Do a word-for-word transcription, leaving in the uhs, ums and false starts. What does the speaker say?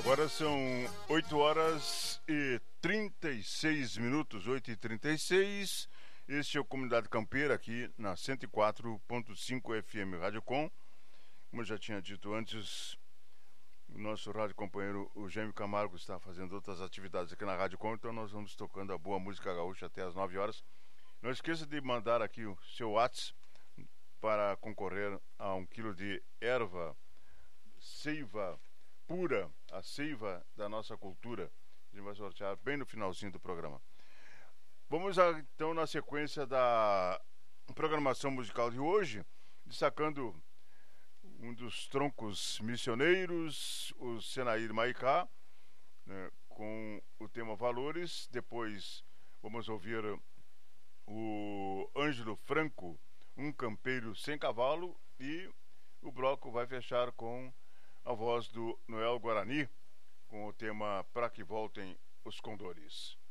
Agora são oito horas e trinta e seis minutos, oito e trinta e seis. Este é o Comunidade Campeira aqui na cento e quatro ponto cinco F M Rádio Com. Como eu já tinha dito antes, o nosso rádio companheiro, o Gêmeo Camargo, está fazendo outras atividades aqui na Rádio Com, então nós vamos tocando a boa música gaúcha até as nove horas. Não esqueça de mandar aqui o seu WhatsApp para concorrer a um quilo de erva seiva pura, a seiva da nossa cultura. A gente vai sortear bem no finalzinho do programa. Vamos então na sequência da programação musical de hoje, destacando um dos troncos missioneiros, o Senair Maicá, né, com o tema Valores. Depois vamos ouvir o Ângelo Franco, Um Campeiro Sem Cavalo, e o bloco vai fechar com a voz do Noel Guarani, com o tema Pra Que Voltem os Condores.